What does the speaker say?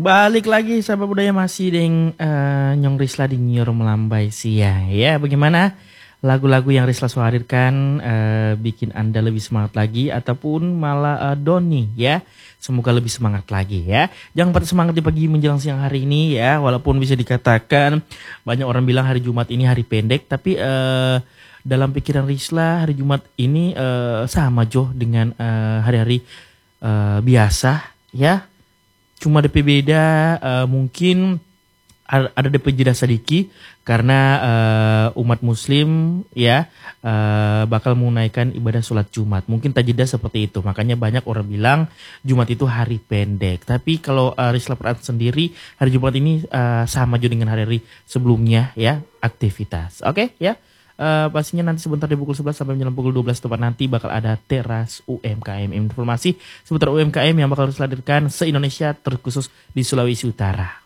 Balik lagi sahabat budaya masih dengan Nyong Risla di Nyor Melambai Siang. Ya, bagaimana lagu-lagu yang Risla hadirkan bikin Anda lebih semangat lagi ataupun malah doni ya. Semoga lebih semangat lagi ya. Jangan patah semangat di pagi menjelang siang hari ini ya. Walaupun bisa dikatakan banyak orang bilang hari Jumat ini hari pendek, tapi dalam pikiran Risla hari Jumat ini sama Jo dengan hari-hari biasa ya. Cuma DP beda mungkin ada DP jeda sedikit karena umat muslim ya bakal menunaikan ibadah sholat Jumat. Mungkin tak jeda seperti itu. Makanya banyak orang bilang Jumat itu hari pendek. Tapi kalau Risla perhatian sendiri hari Jumat ini sama juga dengan hari-hari sebelumnya ya aktivitas. Oke ya. Pastinya nanti sebentar di pukul 11 sampai menjelang pukul 12 tepat nanti bakal ada teras UMKM. Informasi seputar UMKM yang bakal dihadirkan se-Indonesia terkhusus di Sulawesi Utara.